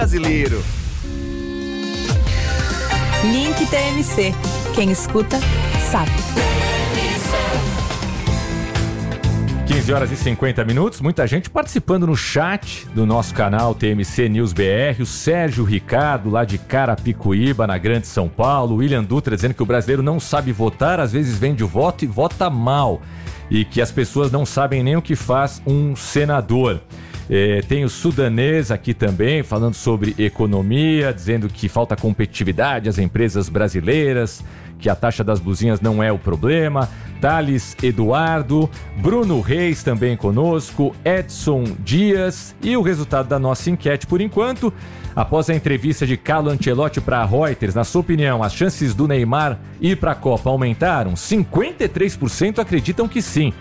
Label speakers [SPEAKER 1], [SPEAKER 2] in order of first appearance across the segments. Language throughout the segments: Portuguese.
[SPEAKER 1] brasileiro.
[SPEAKER 2] Link TMC. Quem escuta, sabe.
[SPEAKER 3] 15h50. Muita gente participando no chat do nosso canal TMC News BR. O Sérgio Ricardo, lá de Carapicuíba, na Grande São Paulo. O William Dutra dizendo que o brasileiro não sabe votar, às vezes vende o voto e vota mal. E que as pessoas não sabem nem o que faz um senador. Tem o Sudanês aqui também, falando sobre economia, dizendo que falta competitividade às empresas brasileiras, que a taxa das blusinhas não é o problema. Thales Eduardo, Bruno Reis também conosco, Edson Dias. E o resultado da nossa enquete por enquanto, após a entrevista de Carlo Ancelotti para a Reuters, na sua opinião, as chances do Neymar ir para a Copa aumentaram? 53% acreditam que sim,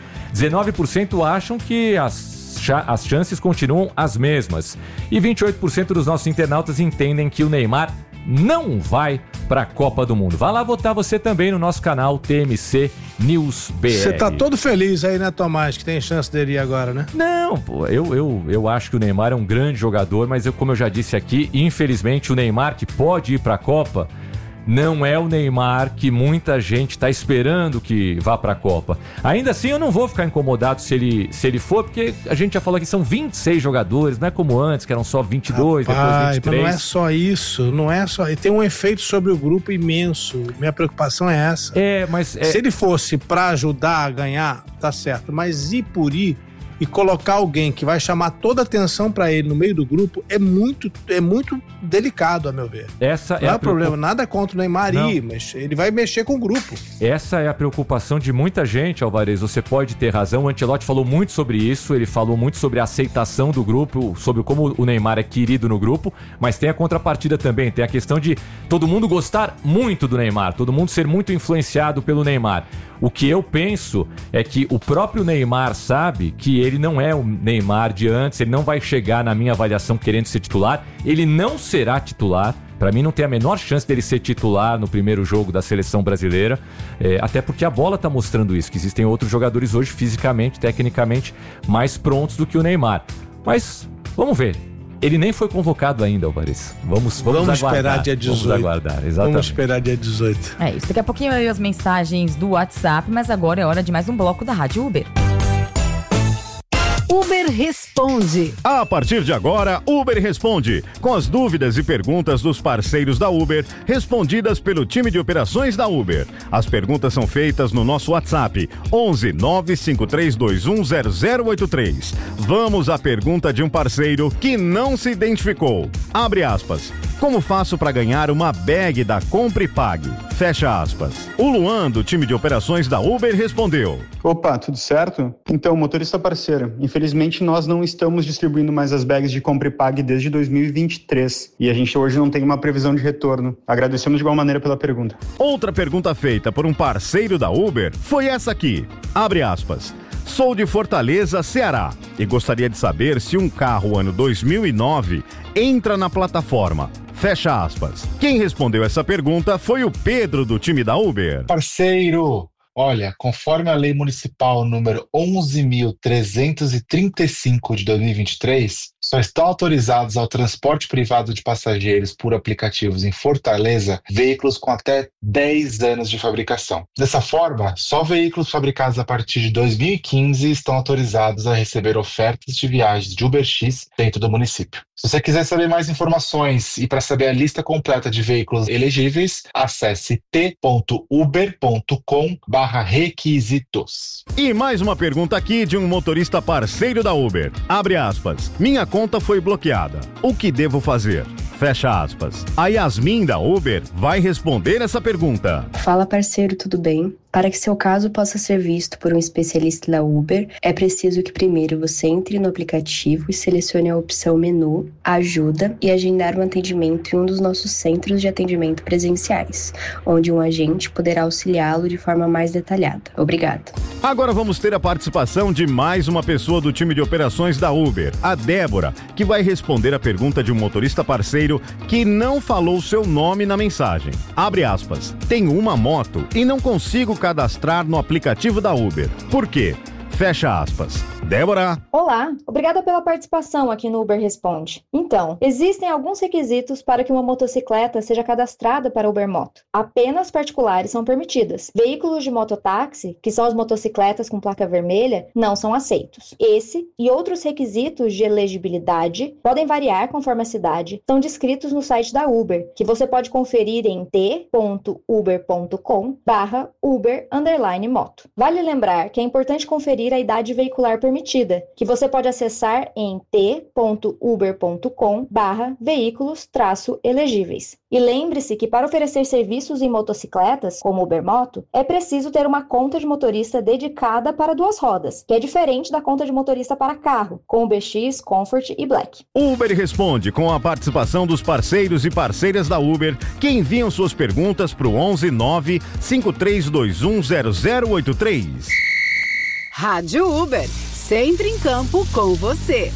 [SPEAKER 3] 19% acham que as chances continuam as mesmas. E 28% dos nossos internautas entendem que o Neymar não vai para a Copa do Mundo. Vá lá votar você também no nosso canal TMC News BR.
[SPEAKER 4] Você tá todo feliz aí, né, Tomás, que tem chance dele ir agora, né?
[SPEAKER 3] Não, pô, eu acho que o Neymar é um grande jogador, mas como eu já disse aqui, infelizmente o Neymar que pode ir para a Copa não é o Neymar que muita gente está esperando que vá para a Copa. Ainda assim, eu não vou ficar incomodado se ele for, porque a gente já falou que são 26 jogadores, não é como antes, que eram só 22, depois 23.
[SPEAKER 4] Mas não é só isso, não é só... Tem um efeito sobre o grupo imenso. Minha preocupação é essa. Se ele fosse para ajudar a ganhar, tá certo, mas ir por ir e colocar alguém que vai chamar toda a atenção para ele no meio do grupo é muito delicado, a meu ver. Não é o problema, nada contra o Neymar ir, mas ele vai mexer com o grupo.
[SPEAKER 3] Essa é a preocupação de muita gente, Alvarez, você pode ter razão. O Ancelotti falou muito sobre isso, ele falou muito sobre a aceitação do grupo, sobre como o Neymar é querido no grupo, mas tem a contrapartida também, tem a questão de todo mundo gostar muito do Neymar, todo mundo ser muito influenciado pelo Neymar. O que eu penso é que o próprio Neymar sabe que ele não é o Neymar de antes, ele não vai chegar na minha avaliação querendo ser titular, ele não será titular. Para mim não tem a menor chance dele ser titular no primeiro jogo da seleção brasileira, até porque a bola está mostrando isso, que existem outros jogadores hoje fisicamente, tecnicamente mais prontos do que o Neymar. Mas vamos ver. Ele nem foi convocado ainda, Alvarez. Vamos aguardar.
[SPEAKER 4] Esperar dia 18.
[SPEAKER 3] Vamos aguardar, exatamente.
[SPEAKER 4] Vamos esperar dia 18.
[SPEAKER 2] É isso. Daqui a pouquinho eu as mensagens do WhatsApp, mas agora é hora de mais um bloco da Rádio Uber.
[SPEAKER 5] Uber Responde.
[SPEAKER 6] A partir de agora, Uber Responde, com as dúvidas e perguntas dos parceiros da Uber, respondidas pelo time de operações da Uber. As perguntas são feitas no nosso WhatsApp, 11 95321 0083. Vamos à pergunta de um parceiro que não se identificou. Abre aspas. Como faço para ganhar uma bag da Compre e Pague? Fecha aspas. O Luan, do time de operações da Uber, respondeu.
[SPEAKER 7] Opa, tudo certo? Então, motorista parceiro, infelizmente nós não estamos distribuindo mais as bags de Compre e Pague desde 2023 e a gente hoje não tem uma previsão de retorno. Agradecemos de igual maneira pela pergunta.
[SPEAKER 6] Outra pergunta feita por um parceiro da Uber foi essa aqui. Abre aspas. Sou de Fortaleza, Ceará, e gostaria de saber se um carro ano 2009 entra na plataforma. Fecha aspas. Quem respondeu essa pergunta foi o Pedro, do time da Uber.
[SPEAKER 8] Parceiro, olha, conforme a Lei Municipal número 11.335 de 2023, só estão autorizados ao transporte privado de passageiros por aplicativos em Fortaleza veículos com até 10 anos de fabricação. Dessa forma, só veículos fabricados a partir de 2015 estão autorizados a receber ofertas de viagens de UberX dentro do município. Se você quiser saber mais informações e para saber a lista completa de veículos elegíveis, acesse t.uber.com/requisitos.
[SPEAKER 6] E mais uma pergunta aqui de um motorista parceiro da Uber. Abre aspas. Minha conta foi bloqueada. O que devo fazer? Fecha aspas. A Yasmin da Uber vai responder essa pergunta.
[SPEAKER 9] Fala, parceiro, tudo bem? Para que seu caso possa ser visto por um especialista da Uber, é preciso que primeiro você entre no aplicativo e selecione a opção Menu, Ajuda e agendar um atendimento em um dos nossos centros de atendimento presenciais, onde um agente poderá auxiliá-lo de forma mais detalhada. Obrigada.
[SPEAKER 6] Agora vamos ter a participação de mais uma pessoa do time de operações da Uber, a Débora, que vai responder a pergunta de um motorista parceiro que não falou seu nome na mensagem. Abre aspas. Tenho uma moto e não consigo cadastrar no aplicativo da Uber. Por quê? Fecha aspas. Débora.
[SPEAKER 1] Olá, obrigada pela participação aqui no Uber Responde. Então, existem alguns requisitos para que uma motocicleta seja cadastrada para Uber Moto. Apenas particulares são permitidas. Veículos de mototáxi, que são as motocicletas com placa vermelha, não são aceitos. Esse e outros requisitos de elegibilidade podem variar conforme a cidade, estão descritos no site da Uber, que você pode conferir em t.uber.com/Uber_moto. Vale lembrar que é importante conferir a idade veicular permitida, que você pode acessar em t.uber.com/veículos-elegíveis. E lembre-se que para oferecer serviços em motocicletas, como Uber Moto, é preciso ter uma conta de motorista dedicada para 2 rodas, que é diferente da conta de motorista para carro, com UberX, Comfort e Black.
[SPEAKER 6] Uber Responde, com a participação dos parceiros e parceiras da Uber, que enviam suas perguntas para o 11 95321 0083.
[SPEAKER 5] Rádio Uber, sempre em campo com você.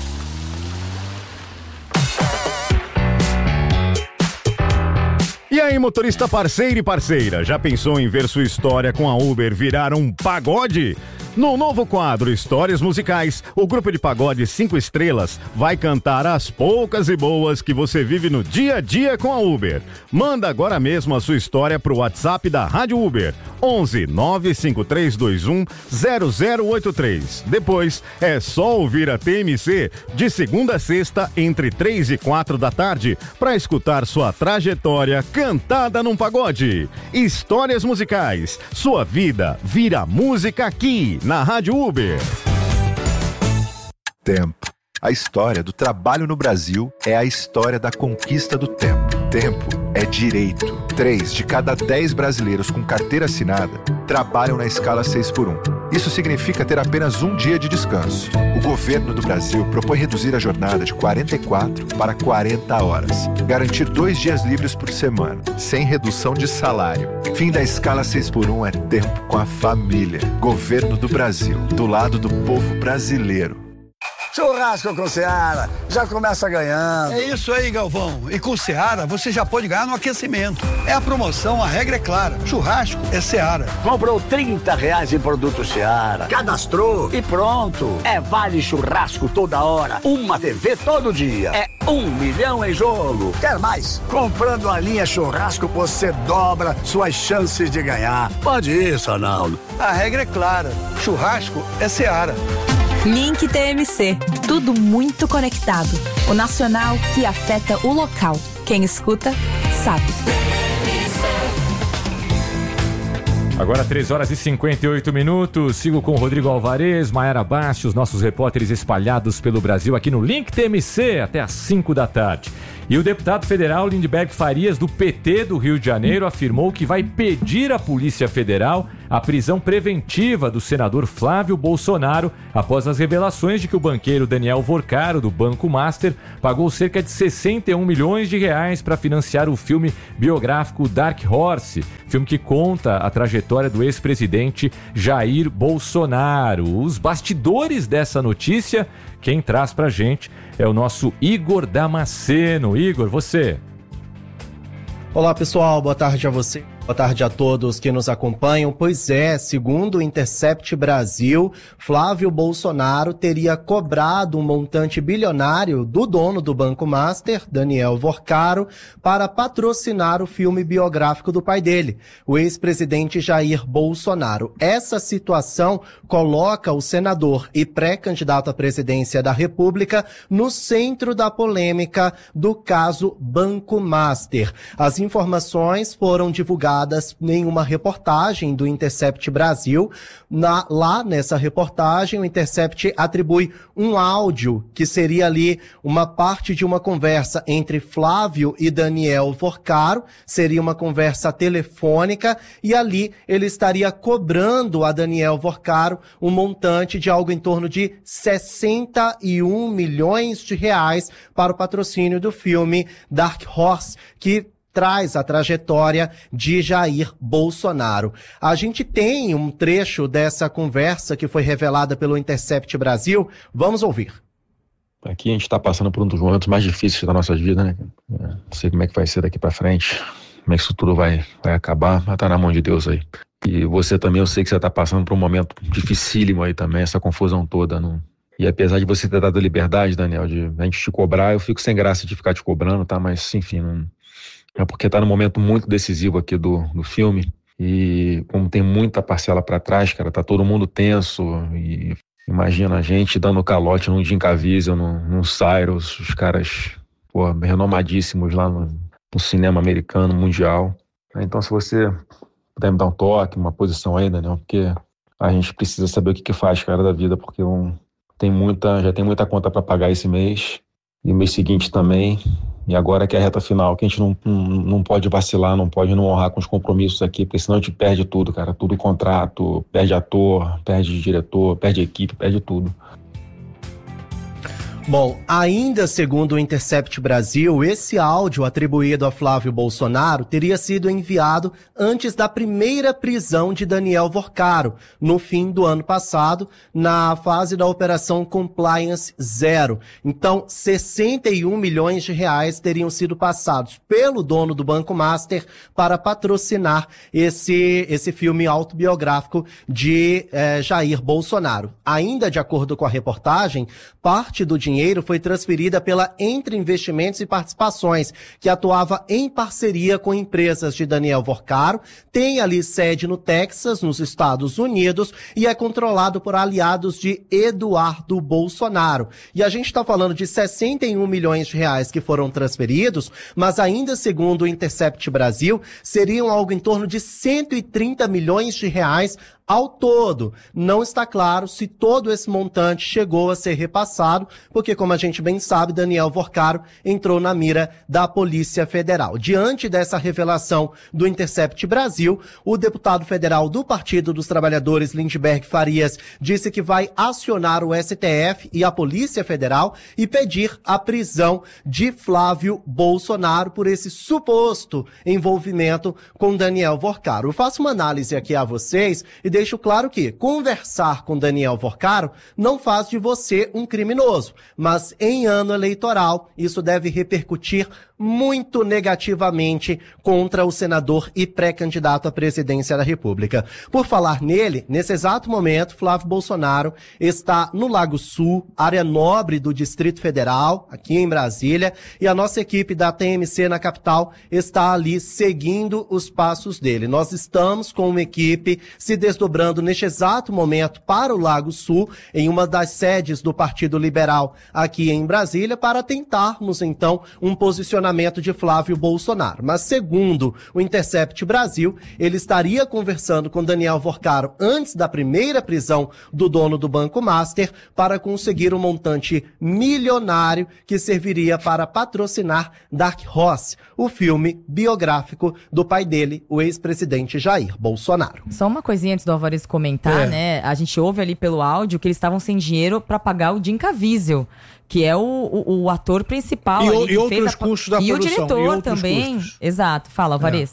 [SPEAKER 6] E aí, motorista parceiro e parceira, já pensou em ver sua história com a Uber virar um pagode? No novo quadro Histórias Musicais, o grupo de pagode 5 estrelas vai cantar as poucas e boas que você vive no dia a dia com a Uber. Manda agora mesmo a sua história pro WhatsApp da Rádio Uber, 11 95321 0083. Depois, é só ouvir a TMC de segunda a sexta, entre 3 e 4 da tarde, para escutar sua trajetória cantada num pagode. Histórias Musicais, sua vida vira música aqui, na Rádio Uber.
[SPEAKER 10] Tempo. A história do trabalho no Brasil é a história da conquista do tempo. Tempo é direito. 3 de cada 10 brasileiros com carteira assinada trabalham na escala 6x1. Isso significa ter apenas um dia de descanso. O governo do Brasil propõe reduzir a jornada de 44 para 40 horas. Garantir 2 dias livres por semana, sem redução de salário. Fim da escala 6x1 é tempo com a família. Governo do Brasil, do lado do povo brasileiro.
[SPEAKER 11] Churrasco com Seara, já começa ganhando.
[SPEAKER 12] É isso aí, Galvão. E com Seara, você já pode ganhar no aquecimento. É a promoção, a regra é clara. Churrasco é Seara.
[SPEAKER 11] Comprou R$30 em produto Seara, cadastrou e pronto. É vale churrasco toda hora, uma TV todo dia. É 1 milhão em jogo. Quer mais? Comprando a linha churrasco, você dobra suas chances de ganhar. Pode ir, Sonaldo.
[SPEAKER 12] A regra é clara. Churrasco é Seara.
[SPEAKER 13] Link TMC. Tudo muito conectado. O nacional que afeta o local. Quem escuta, sabe.
[SPEAKER 3] Agora 3 horas e 58 minutos. Sigo com o Rodrigo Alvarez, Mayara Bastos, nossos repórteres espalhados pelo Brasil aqui no Link TMC até às 5 da tarde. E o deputado federal Lindbergh Farias, do PT do Rio de Janeiro, afirmou que vai pedir à Polícia Federal a prisão preventiva do senador Flávio Bolsonaro após as revelações de que o banqueiro Daniel Vorcaro, do Banco Master, pagou cerca de 61 milhões de reais para financiar o filme biográfico Dark Horse, filme que conta a trajetória do ex-presidente Jair Bolsonaro. Os bastidores dessa notícia, quem traz pra gente é o nosso Igor Damasceno. Igor, você.
[SPEAKER 14] Olá, pessoal. Boa tarde a você. Boa tarde a todos que nos acompanham. Pois é, segundo o Intercept Brasil, Flávio Bolsonaro teria cobrado um montante bilionário do dono do Banco Master, Daniel Vorcaro, para patrocinar o filme biográfico do pai dele, o ex-presidente Jair Bolsonaro. Essa situação coloca o senador e pré-candidato à presidência da República no centro da polêmica do caso Banco Master. As informações foram divulgadas em uma reportagem do Intercept Brasil. Lá nessa reportagem, o Intercept atribui um áudio que seria ali uma parte de uma conversa entre Flávio e Daniel Vorcaro, seria uma conversa telefônica, e ali ele estaria cobrando a Daniel Vorcaro um montante de algo em torno de 61 milhões de reais para o patrocínio do filme Dark Horse, que traz a trajetória de Jair Bolsonaro. A gente tem um trecho dessa conversa que foi revelada pelo Intercept Brasil. Vamos ouvir.
[SPEAKER 15] Aqui a gente está passando por um dos momentos mais difíceis da nossa vida, né? Não sei como é que vai ser daqui para frente, como é que isso tudo vai acabar, mas tá na mão de Deus aí. E você também, eu sei que você está passando por um momento dificílimo aí também, essa confusão toda. Não? E apesar de você ter dado a liberdade, Daniel, de a gente te cobrar, eu fico sem graça de ficar te cobrando, tá? Mas, enfim, não... é porque tá num momento muito decisivo aqui do filme. E como tem muita parcela para trás, cara, tá todo mundo tenso. E imagina a gente dando calote num Jim Caviezel, num Cyrus, os caras, pô, renomadíssimos lá no cinema americano, mundial. Então, se você puder me dar um toque, uma posição aí, Daniel, porque a gente precisa saber o que faz, cara, da vida, porque já tem muita conta para pagar esse mês, e o mês seguinte também, e agora que é a reta final, que a gente não pode vacilar, não pode não honrar com os compromissos aqui, porque senão a gente perde tudo, cara, tudo contrato, perde ator, perde diretor, perde equipe, perde tudo.
[SPEAKER 14] Bom, ainda segundo o Intercept Brasil, esse áudio atribuído a Flávio Bolsonaro teria sido enviado antes da primeira prisão de Daniel Vorcaro, no fim do ano passado, na fase da Operação Compliance Zero. Então, 61 milhões de reais teriam sido passados pelo dono do Banco Master para patrocinar esse filme autobiográfico de Jair Bolsonaro. Ainda de acordo com a reportagem, parte do dinheiro foi transferida pela Entre Investimentos e Participações, que atuava em parceria com empresas de Daniel Vorcaro, tem ali sede no Texas, nos Estados Unidos, e é controlado por aliados de Eduardo Bolsonaro. E a gente está falando de 61 milhões de reais que foram transferidos, mas ainda segundo o Intercept Brasil, seriam algo em torno de 130 milhões de reais ao todo. Não está claro se todo esse montante chegou a ser repassado, porque, como a gente bem sabe, Daniel Vorcaro entrou na mira da Polícia Federal. Diante dessa revelação do Intercept Brasil, o deputado federal do Partido dos Trabalhadores, Lindbergh Farias, disse que vai acionar o STF e a Polícia Federal e pedir a prisão de Flávio Bolsonaro por esse suposto envolvimento com Daniel Vorcaro. Eu faço uma análise aqui a vocês e deixo claro que conversar com Daniel Vorcaro não faz de você um criminoso, mas em ano eleitoral isso deve repercutir muito negativamente contra o senador e pré-candidato à presidência da República. Por falar nele, nesse exato momento, Flávio Bolsonaro está no Lago Sul, área nobre do Distrito Federal, aqui em Brasília, e a nossa equipe da TMC na capital está ali seguindo os passos dele. Nós estamos com uma equipe se desdobrando neste exato momento para o Lago Sul, em uma das sedes do Partido Liberal aqui em Brasília, para tentarmos, então, um posicionamento de Flávio Bolsonaro. Mas, segundo o Intercept Brasil, ele estaria conversando com Daniel Vorcaro antes da primeira prisão do dono do Banco Master para conseguir um montante milionário que serviria para patrocinar Dark Horse, o filme biográfico do pai dele, o ex-presidente Jair Bolsonaro.
[SPEAKER 2] Só uma coisinha antes do Alvarez comentar, né? A gente ouve ali pelo áudio que eles estavam sem dinheiro para pagar o Jim Caviezel, que é o ator principal.
[SPEAKER 4] E outros custos da produção.
[SPEAKER 2] E o diretor também. Custos. Exato. Fala, Alvarez.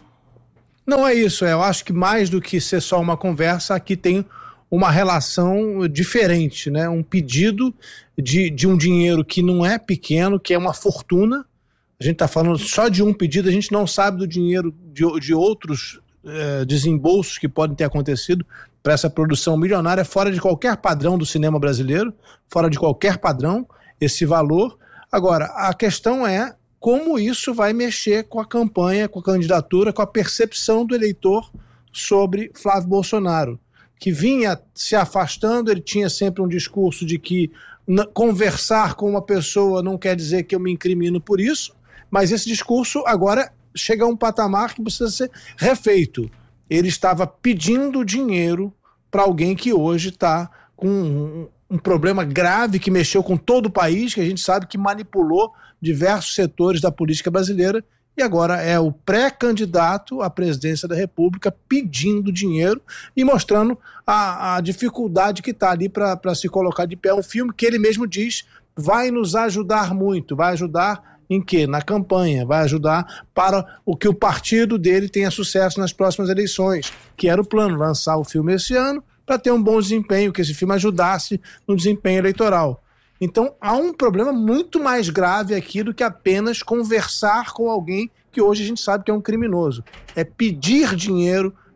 [SPEAKER 4] Não é isso. Eu acho que mais do que ser só uma conversa, aqui tem uma relação diferente, né? Um pedido de um dinheiro que não é pequeno, que é uma fortuna. A gente está falando só de um pedido, a gente não sabe do dinheiro de outros desembolsos que podem ter acontecido para essa produção milionária, fora de qualquer padrão do cinema brasileiro, fora de qualquer padrão, esse valor. Agora, a questão é como isso vai mexer com a campanha, com a candidatura, com a percepção do eleitor sobre Flávio Bolsonaro, que vinha se afastando. Ele tinha sempre um discurso de que conversar com uma pessoa não quer dizer que eu me incrimino por isso, mas esse discurso agora chega a um patamar que precisa ser refeito. Ele estava pedindo dinheiro para alguém que hoje está com um problema grave que mexeu com todo o país, que a gente sabe que manipulou diversos setores da política brasileira, e agora é o pré-candidato à presidência da República pedindo dinheiro e mostrando a dificuldade que está ali para se colocar de pé. Um filme que ele mesmo diz vai nos ajudar muito, vai ajudar em quê? Na campanha, vai ajudar para o que o partido dele tenha sucesso nas próximas eleições, que era o plano, lançar o filme esse ano para ter um bom desempenho, que esse filme ajudasse no desempenho eleitoral. Então há um problema muito mais grave aqui do que apenas conversar com alguém que hoje a gente sabe que é um criminoso. É pedir dinheiro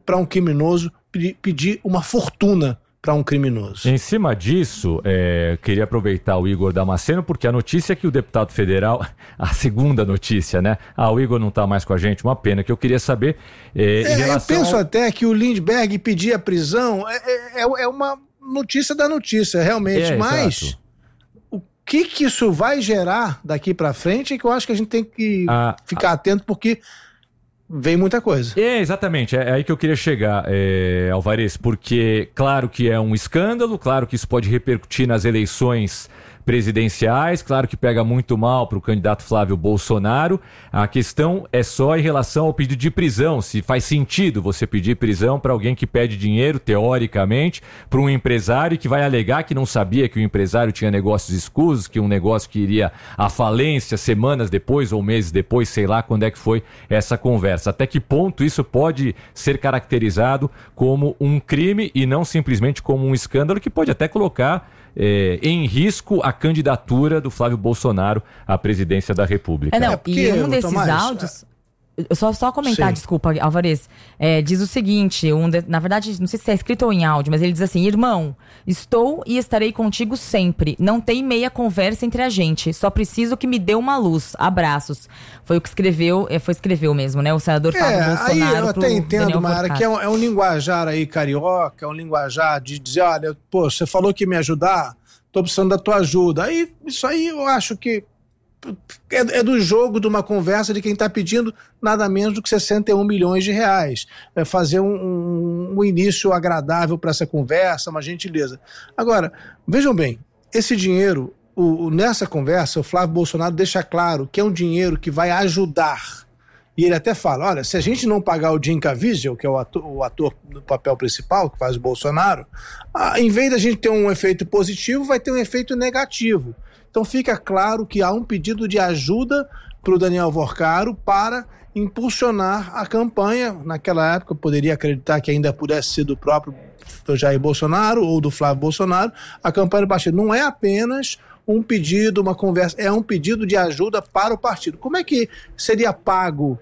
[SPEAKER 4] para um criminoso pedir uma fortuna para um criminoso.
[SPEAKER 3] Em cima disso, queria aproveitar o Igor Damasceno, porque a notícia é que o deputado federal, a segunda notícia, né? O Igor não está mais com a gente, uma pena, que eu queria saber em relação
[SPEAKER 4] eu penso até que o Lindbergh pedir a prisão é uma notícia da notícia, realmente, mas
[SPEAKER 3] exato.
[SPEAKER 4] O que isso vai gerar daqui para frente é que eu acho que a gente tem que ficar atento, porque vem muita coisa.
[SPEAKER 3] Exatamente, é aí que eu queria chegar, Alvarez, porque claro que é um escândalo, claro que isso pode repercutir nas eleições presidenciais, claro que pega muito mal para o candidato Flávio Bolsonaro. A questão é só em relação ao pedido de prisão, se faz sentido você pedir prisão para alguém que pede dinheiro, teoricamente, para um empresário que vai alegar que não sabia que o empresário tinha negócios escusos, que um negócio que iria à falência semanas depois ou meses depois, sei lá quando é que foi essa conversa. Até que ponto isso pode ser caracterizado como um crime e não simplesmente como um escândalo que pode até colocar em risco a candidatura do Flávio Bolsonaro à presidência da República.
[SPEAKER 2] E um desses áudios... Só comentar, sim. Desculpa, Alvarez. Diz o seguinte, na verdade, não sei se é escrito ou em áudio, mas ele diz assim: irmão, estou e estarei contigo sempre. Não tem meia conversa entre a gente. Só preciso que me dê uma luz. Abraços. Foi o que escreveu mesmo, né? O senador Flávio Bolsonaro.
[SPEAKER 4] Aí eu até entendo, Mara, que é um linguajar aí carioca, é um linguajar de dizer, olha, pô, você falou que ia me ajudar, tô precisando da tua ajuda. Aí, isso aí eu acho que é do jogo de uma conversa de quem está pedindo nada menos do que 61 milhões de reais. Fazer um início agradável para essa conversa, uma gentileza. Agora, vejam bem, esse dinheiro, nessa conversa, o Flávio Bolsonaro deixa claro que é um dinheiro que vai ajudar. E ele até fala, olha, se a gente não pagar o Jim Caviezel, que é o ator do papel principal, que faz o Bolsonaro, em vez da gente ter um efeito positivo, vai ter um efeito negativo. Então fica claro que há um pedido de ajuda para o Daniel Vorcaro para impulsionar a campanha. Naquela época, eu poderia acreditar que ainda pudesse ser do próprio Jair Bolsonaro ou do Flávio Bolsonaro. A campanha do partido não é apenas um pedido, uma conversa, é um pedido de ajuda para o partido. Como é que seria pago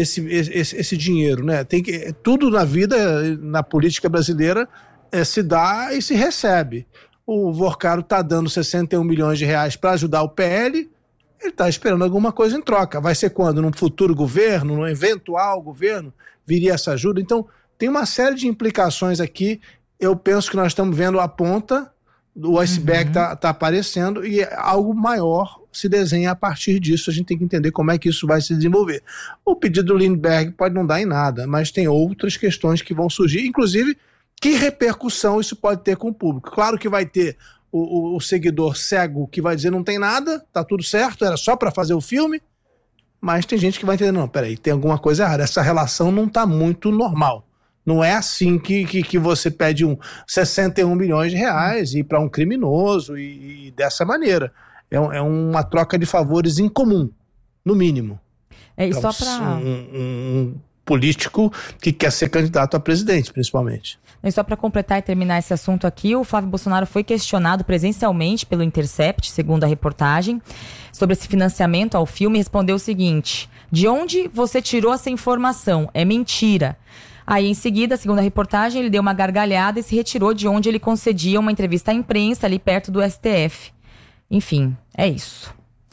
[SPEAKER 4] esse dinheiro, né? Tudo na vida, na política brasileira, se dá e se recebe. O Vorcaro está dando 61 milhões de reais para ajudar o PL, ele está esperando alguma coisa em troca. Vai ser quando? Num futuro governo, num eventual governo, viria essa ajuda? Então, tem uma série de implicações aqui. Eu penso que nós estamos vendo a ponta, o iceberg está aparecendo e algo maior se desenha a partir disso. A gente tem que entender como é que isso vai se desenvolver. O pedido do Lindbergh pode não dar em nada, mas tem outras questões que vão surgir, inclusive que repercussão isso pode ter com o público. Claro que vai ter o seguidor cego que vai dizer não tem nada, tá tudo certo, era só para fazer o filme, mas tem gente que vai entender, não, peraí, tem alguma coisa errada, essa relação não tá muito normal. Não é assim que você pede 61 milhões de reais e para um criminoso e dessa maneira. É uma troca de favores incomum, no mínimo.
[SPEAKER 2] E só para...
[SPEAKER 4] Um político que quer ser candidato a presidente, principalmente.
[SPEAKER 2] E só para completar e terminar esse assunto aqui, o Flávio Bolsonaro foi questionado presencialmente pelo Intercept, segundo a reportagem, sobre esse financiamento ao filme, e respondeu o seguinte: de onde você tirou essa informação? É mentira. Aí, em seguida, segundo a reportagem, ele deu uma gargalhada e se retirou de onde ele concedia uma entrevista à imprensa, ali perto do STF. Enfim, é isso.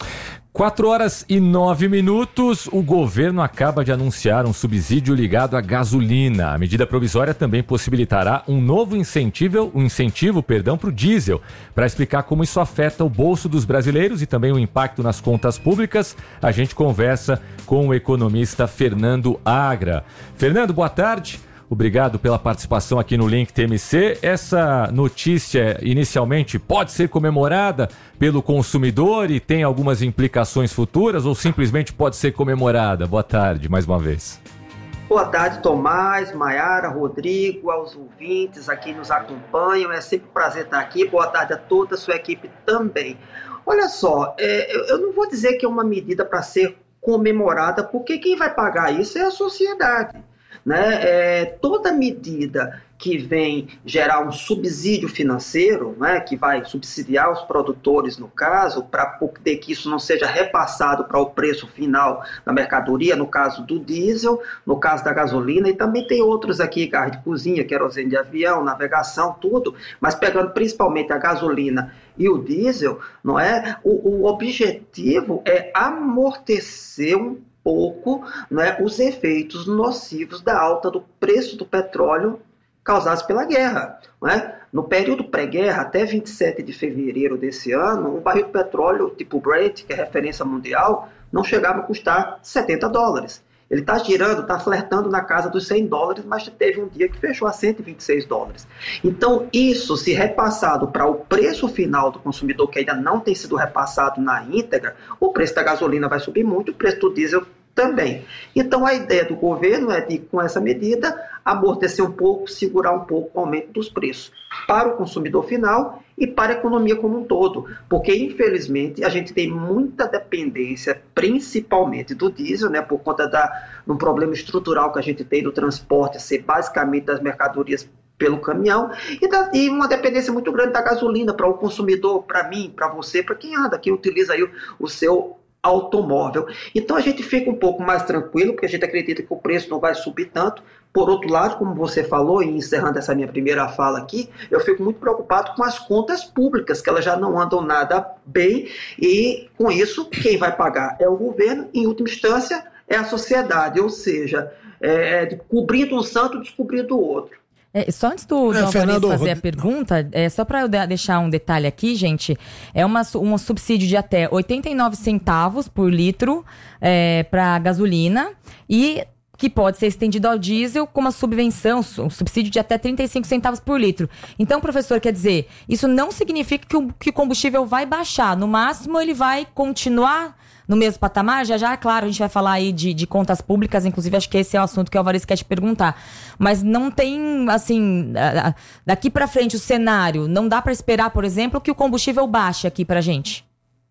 [SPEAKER 3] 4h09, o governo acaba de anunciar um subsídio ligado à gasolina. A medida provisória também possibilitará um novo incentivo para o diesel. Para explicar como isso afeta o bolso dos brasileiros e também o impacto nas contas públicas, a gente conversa com o economista Fernando Agra. Fernando, boa tarde. Obrigado pela participação aqui no Link TMC. Essa notícia, inicialmente, pode ser comemorada pelo consumidor e tem algumas implicações futuras ou simplesmente pode ser comemorada? Boa tarde, mais uma vez.
[SPEAKER 16] Boa tarde, Tomás, Maiara, Rodrigo, aos ouvintes aqui que nos acompanham. É sempre um prazer estar aqui. Boa tarde a toda a sua equipe também. Olha só, eu não vou dizer que é uma medida para ser comemorada, porque quem vai pagar isso é a sociedade. né? Toda medida que vem gerar um subsídio financeiro, né, que vai subsidiar os produtores, no caso, para poder que isso não seja repassado para o preço final da mercadoria, no caso do diesel, no caso da gasolina, e também tem outros aqui, gás de cozinha, querosene de avião, navegação, tudo, mas pegando principalmente a gasolina e o diesel, não é? O objetivo é amortecer um pouco, né, os efeitos nocivos da alta do preço do petróleo causados pela guerra. Não é? No período pré-guerra, até 27 de fevereiro desse ano, um barril de petróleo tipo Brent, que é referência mundial, não chegava a custar $70. Ele está girando, está flertando na casa dos $100, mas teve um dia que fechou a $126. Então, isso, se repassado para o preço final do consumidor, que ainda não tem sido repassado na íntegra, o preço da gasolina vai subir muito, o preço do diesel também. Então, a ideia do governo é de, com essa medida, amortecer um pouco, segurar um pouco o aumento dos preços para o consumidor final e para a economia como um todo, porque, infelizmente, a gente tem muita dependência, principalmente do diesel, né, por conta de um problema estrutural que a gente tem do transporte, ser basicamente das mercadorias pelo caminhão, e uma dependência muito grande da gasolina para o consumidor, para mim, para você, para quem anda, quem utiliza aí o seu automóvel. Então a gente fica um pouco mais tranquilo, porque a gente acredita que o preço não vai subir tanto. Por outro lado, como você falou, e encerrando essa minha primeira fala aqui, eu fico muito preocupado com as contas públicas, que elas já não andam nada bem, e com isso, quem vai pagar é o governo, em última instância, é a sociedade, ou seja, cobrindo um santo, descobrindo o outro.
[SPEAKER 2] Só antes do Alvarez fazer a pergunta, só para eu deixar um detalhe aqui, gente, é um subsídio de até 89 centavos por litro para gasolina e que pode ser estendido ao diesel com uma subvenção, um subsídio de até 35 centavos por litro. Então, professor, quer dizer, isso não significa que o combustível vai baixar. No máximo, ele vai continuar no mesmo patamar. Já, claro, a gente vai falar aí de contas públicas, inclusive acho que esse é o assunto que o Alvarez quer te perguntar. Mas não tem, assim, daqui para frente o cenário, não dá para esperar, por exemplo, que o combustível baixe aqui pra gente?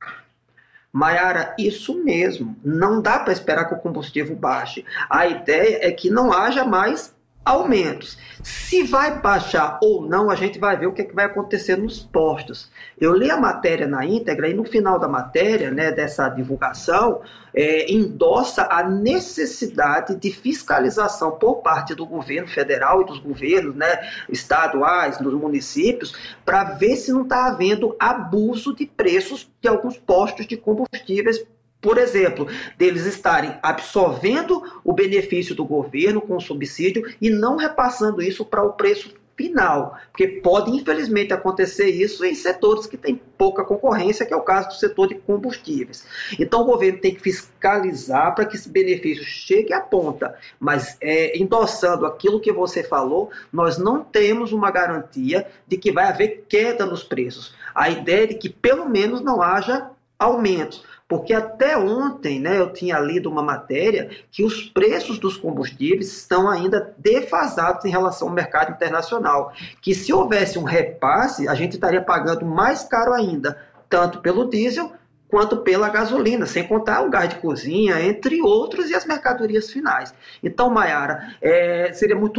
[SPEAKER 16] Maiara, isso mesmo, não dá para esperar que o combustível baixe. A ideia é que não haja mais aumentos. Se vai baixar ou não, a gente vai ver o que vai acontecer nos postos. Eu li a matéria na íntegra e no final da matéria, né, dessa divulgação, endossa a necessidade de fiscalização por parte do governo federal e dos governos, né, estaduais, dos municípios, para ver se não está havendo abuso de preços de alguns postos de combustíveis. Por exemplo, deles estarem absorvendo o benefício do governo com o subsídio e não repassando isso para o preço final. Porque pode, infelizmente, acontecer isso em setores que têm pouca concorrência, que é o caso do setor de combustíveis. Então, o governo tem que fiscalizar para que esse benefício chegue à ponta. Mas, endossando aquilo que você falou, nós não temos uma garantia de que vai haver queda nos preços. A ideia é de que, pelo menos, não haja aumentos. Porque até ontem, né, eu tinha lido uma matéria que os preços dos combustíveis estão ainda defasados em relação ao mercado internacional. Que se houvesse um repasse, a gente estaria pagando mais caro ainda, tanto pelo diesel quanto pela gasolina, sem contar o gás de cozinha, entre outros, e as mercadorias finais. Então, Maiara, seria muito